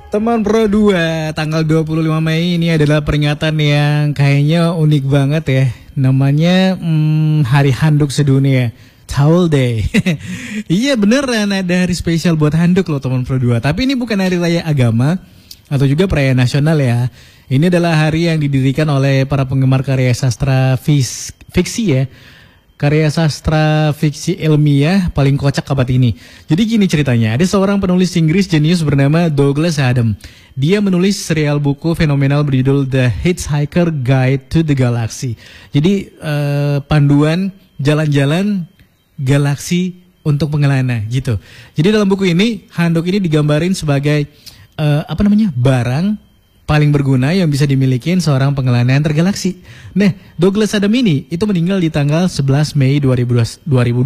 Teman Pro 2, tanggal 25 Mei ini adalah peringatan yang kayaknya unik banget ya. Namanya Hari Handuk Sedunia, Towel Day. Iya beneran ada hari spesial buat handuk loh teman Pro 2. Tapi ini bukan hari raya agama atau juga perayaan nasional ya. Ini adalah hari yang didirikan oleh para penggemar karya sastra fiksi ya. Karya sastra fiksi ilmiah paling kocak abad ini. Jadi gini ceritanya, ada seorang penulis Inggris jenius bernama Douglas Adams. Dia menulis serial buku fenomenal berjudul The Hitchhiker Guide to the Galaxy. Jadi panduan jalan-jalan galaksi untuk pengelana gitu. Jadi dalam buku ini, handuk ini digambarin sebagai barang paling berguna yang bisa dimiliki seorang pengelana antar galaksi. Nah, Douglas Adams ini itu meninggal di tanggal 11 Mei 2001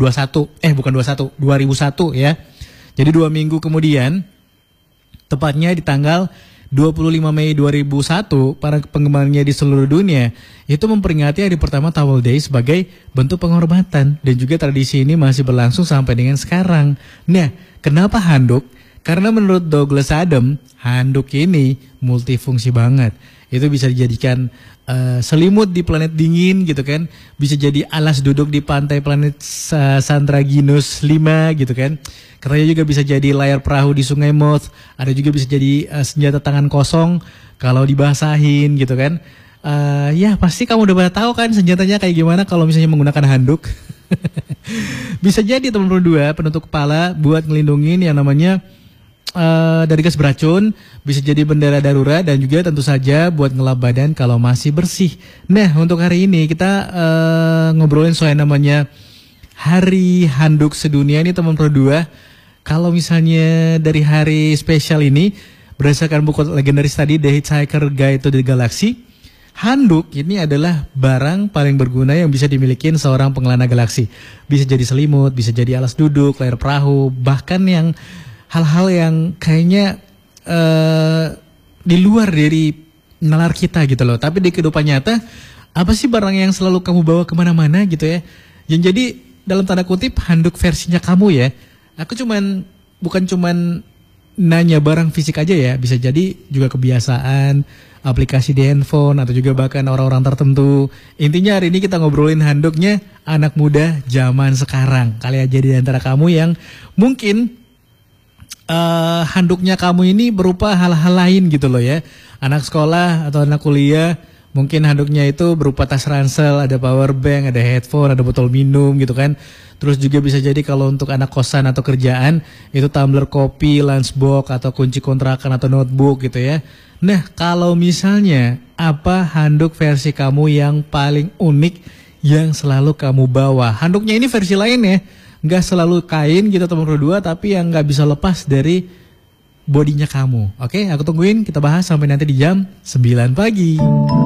ya. Jadi 2 minggu kemudian, tepatnya di tanggal 25 Mei 2001, para penggemarnya di seluruh dunia itu memperingati hari pertama Towel Day sebagai bentuk penghormatan, dan juga tradisi ini masih berlangsung sampai dengan sekarang. Nah, kenapa handuk? Karena menurut Douglas Adams, handuk ini multifungsi banget. Itu bisa dijadikan selimut di planet dingin gitu kan. Bisa jadi alas duduk di pantai planet Sandraginus 5 gitu kan. Katanya juga bisa jadi layar perahu di Sungai Moth. Ada juga bisa jadi senjata tangan kosong kalau dibasahin gitu kan. Ya pasti kamu udah pada tahu kan senjatanya kayak gimana kalau misalnya menggunakan handuk. Bisa jadi teman berdua penutup kepala buat ngelindungin yang namanya dari gas beracun, bisa jadi bendera darurat, dan juga tentu saja buat ngelap badan kalau masih bersih. Nah, untuk hari ini kita ngobrolin soal namanya Hari Handuk Sedunia ini teman Pro 2. Kalau misalnya dari hari spesial ini, berdasarkan buku legendaris tadi The Hitchhiker Guide to the Galaxy, handuk ini adalah barang paling berguna yang bisa dimiliki seorang pengelana galaksi. Bisa jadi selimut, bisa jadi alas duduk, layar perahu, bahkan yang hal-hal yang kayaknya di luar dari nalar kita gitu loh. Tapi di kehidupan nyata, apa sih barang yang selalu kamu bawa kemana-mana gitu ya. Yang jadi dalam tanda kutip handuk versinya kamu ya. Aku bukan cuman nanya barang fisik aja ya. Bisa jadi juga kebiasaan, aplikasi di handphone, atau juga bahkan orang-orang tertentu. Intinya hari ini kita ngobrolin handuknya anak muda zaman sekarang. Kali aja di antara kamu yang mungkin handuknya kamu ini berupa hal-hal lain gitu loh ya. Anak sekolah atau anak kuliah, mungkin handuknya itu berupa tas ransel, ada power bank, ada headphone, ada botol minum gitu kan. Terus juga bisa jadi kalau untuk anak kosan atau kerjaan, itu tumbler kopi, lunchbox, atau kunci kontrakan atau notebook gitu ya. Nah, kalau misalnya apa handuk versi kamu yang paling unik yang selalu kamu bawa? Handuknya ini versi lain ya. Nggak selalu kain gitu teman Pro 2, tapi yang nggak bisa lepas dari bodinya kamu. Oke, aku tungguin, kita bahas sampai nanti di jam 9 pagi.